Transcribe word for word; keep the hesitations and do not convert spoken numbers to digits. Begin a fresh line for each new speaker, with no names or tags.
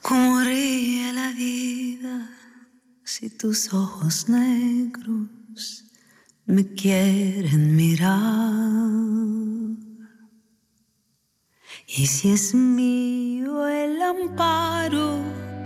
Cómo ríe la vida si tus ojos negros me quieren mirar. Y si es mío el amparo